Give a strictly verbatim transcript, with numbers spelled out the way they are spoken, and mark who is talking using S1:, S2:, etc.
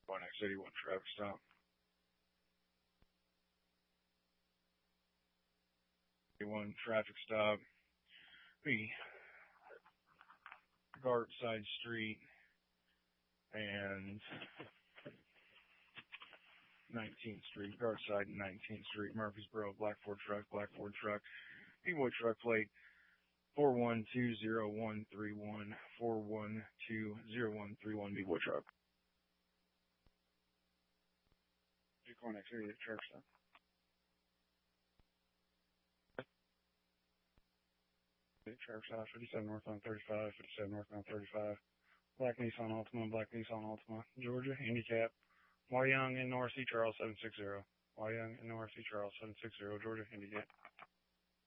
S1: One X eighty-one traffic stop. eighty-one traffic stop. We Gart side street and nineteenth Street, Gart side and nineteenth Street, Murfreesboro, black Ford truck, black Ford truck, B-boy truck plate four one two zero one three one, four one two zero one three one, B-boy truck. Corn X eighty-eight traffic stop. Traffic stop, fifty-seven northbound thirty-five, fifty-seven northbound thirty-five. Black Nissan Altima, black Nissan Altima, Georgia, handicap. Y Young and North C Charles seven six zero. Y Young and North C Charles seven six zero, Georgia, handicap.